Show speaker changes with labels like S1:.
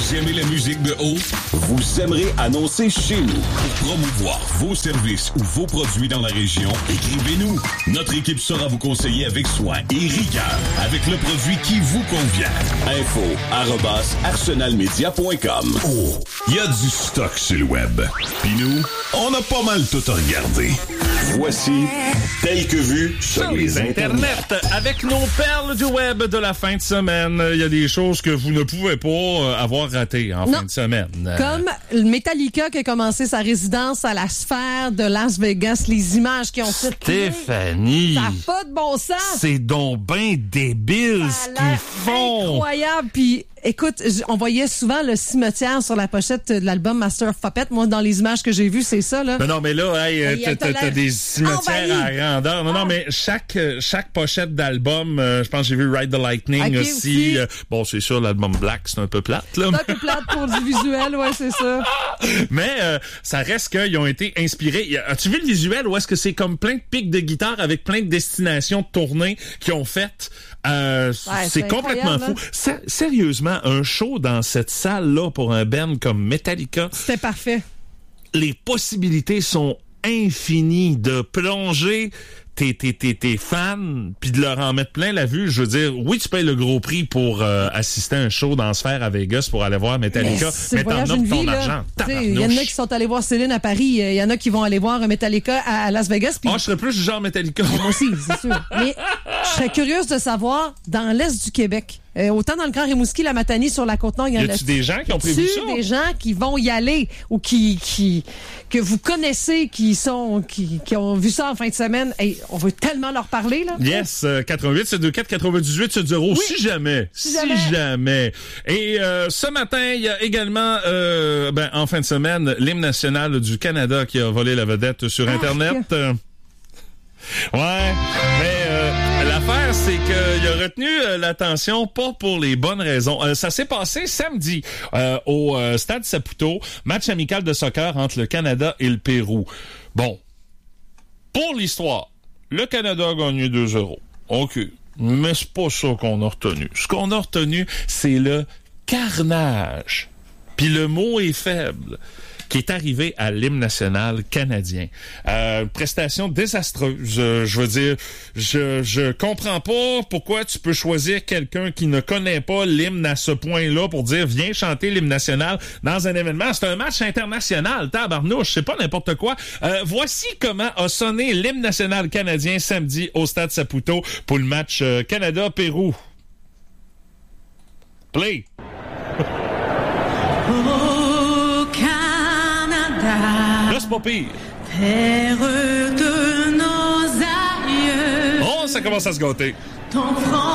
S1: Vous aimez la musique de haut? Vous aimerez annoncer chez nous. Pour promouvoir vos services ou vos produits dans la région, écrivez-nous. Notre équipe saura vous conseiller avec soin et rigueur avec le produit qui vous convient. info@arsenalmedia.com. Oh, il y a du stock sur le web. Puis nous, on a pas mal tout à regarder. Voici Tel que vu sur les internets.
S2: Avec nos perles du web de la fin de semaine, il y a des choses que vous ne pouvez pas avoir ratées en fin de semaine.
S3: Comme Metallica qui a commencé sa résidence à la Sphère de Las Vegas, les images qui ont circulé.
S2: Stéphanie!
S3: Ça n'a pas de bon sens!
S2: C'est donc ben débile ce qu'ils font!
S3: Incroyable! Puis écoute, on voyait souvent le cimetière sur la pochette de l'album Master of Puppets. Moi, dans les images que j'ai vues, c'est ça, là.
S2: Mais non, mais là, hey, t'as des cimetières à grandeur. Non, mais chaque pochette d'album, je pense que j'ai vu Ride the Lightning aussi. Bon, c'est sûr, l'album Black, c'est un peu plate, là.
S3: C'est un peu plate pour du visuel, ouais, c'est ça.
S2: Mais ça reste qu'ils ont été inspirés. As-tu vu le visuel ou est-ce que c'est comme plein de pics de guitare avec plein de destinations de tournées qu'ils ont faites? C'est complètement fou. Sérieusement, un show dans cette salle-là pour un band comme Metallica.
S3: C'était parfait.
S2: Les possibilités sont infinies de plonger tes fans puis de leur en mettre plein la vue. Je veux dire, oui, tu payes le gros prix pour assister à un show dans Sphère à Vegas pour aller voir Metallica, mais t'en as pour ton argent.
S3: Il y en a qui sont allés voir Céline à Paris, il y en a qui vont aller voir Metallica à Las Vegas.
S2: Je serais plus du genre Metallica.
S3: Moi aussi, c'est sûr. Mais je serais curieuse de savoir, dans l'Est du Québec, autant dans le Grand Rimouski, la Matanie, sur la Côte-Nord, il y en a.
S2: Y a-tu des gens qui ont prévu ça?
S3: Des gens qui vont y aller ou que vous connaissez, qui ont vu ça en fin de semaine. Hey, on veut tellement leur parler, là.
S2: Yes, 88-724-98-70. Si jamais. Et ce matin, il y a également, en fin de semaine, l'hymne national du Canada qui a volé la vedette sur Internet. Ouais, mais l'affaire, c'est qu'il a retenu l'attention pas pour les bonnes raisons. Ça s'est passé samedi au Stade Saputo, match amical de soccer entre le Canada et le Pérou. Bon, pour l'histoire, le Canada a gagné 2-0. OK, mais c'est pas ça qu'on a retenu. Ce qu'on a retenu, c'est le carnage. Puis le mot est faible, qui est arrivé à l'hymne national canadien. Prestation désastreuse. Je veux dire, je comprends pas pourquoi tu peux choisir quelqu'un qui ne connaît pas l'hymne à ce point-là pour dire viens chanter l'hymne national dans un événement. C'est un match international, tabarnouche, c'est pas n'importe quoi. Voici comment a sonné l'hymne national canadien samedi au Stade Saputo pour le match Canada-Pérou. Play! Là, c'est pas pire.
S4: Terre de nos aïeux.
S2: Oh, ça commence à se gâter.
S4: Ton front